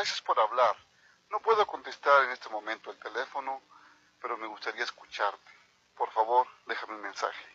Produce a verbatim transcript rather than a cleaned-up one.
gracias por hablar. No puedo contestar en este momento el teléfono, pero me gustaría escucharte. Por favor, déjame un mensaje.